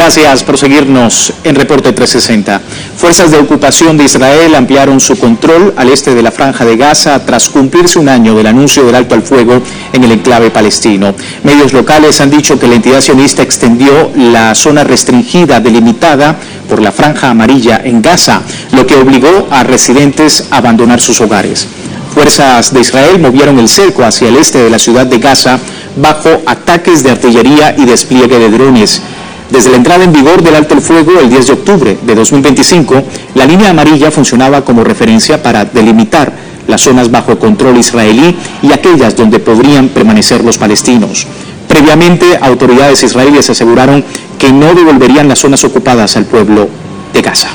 Gracias por seguirnos en Reporte 360. Fuerzas de ocupación de Israel ampliaron su control al este de la Franja de Gaza tras cumplirse un año del anuncio del alto al fuego en el enclave palestino. Medios locales han dicho que la entidad sionista extendió la zona restringida delimitada por la Franja Amarilla en Gaza, lo que obligó a residentes a abandonar sus hogares. Fuerzas de Israel movieron el cerco hacia el este de la ciudad de Gaza bajo ataques de artillería y despliegue de drones. Desde la entrada en vigor del alto el fuego el 10 de octubre de 2025, la línea amarilla funcionaba como referencia para delimitar las zonas bajo control israelí y aquellas donde podrían permanecer los palestinos. Previamente, autoridades israelíes aseguraron que no devolverían las zonas ocupadas al pueblo de Gaza.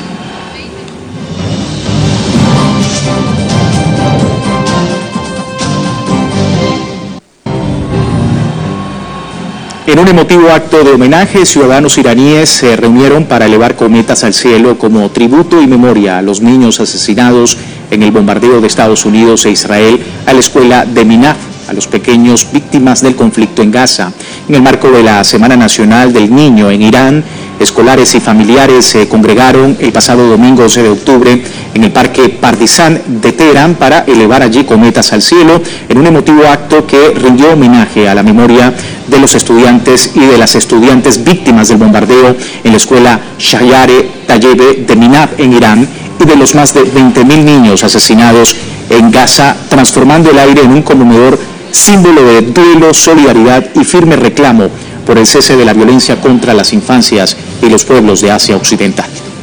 En un emotivo acto de homenaje, ciudadanos iraníes se reunieron para elevar cometas al cielo como tributo y memoria a los niños asesinados en el bombardeo de Estados Unidos e Israel a la escuela de Minaf, a los pequeños víctimas del conflicto en Gaza. En el marco de la Semana Nacional del Niño en Irán, escolares y familiares se congregaron el pasado domingo 11 de octubre en el Parque Partizan de Teherán para elevar allí cometas al cielo en un emotivo acto que rindió homenaje a la memoria de los estudiantes y de las estudiantes víctimas del bombardeo en la escuela Shahryare Tayebe de Minaf en Irán y de los más de 20.000 niños asesinados en Gaza, transformando el aire en un conmovedor símbolo de duelo, solidaridad y firme reclamo por el cese de la violencia contra las infancias y los pueblos de Asia Occidental.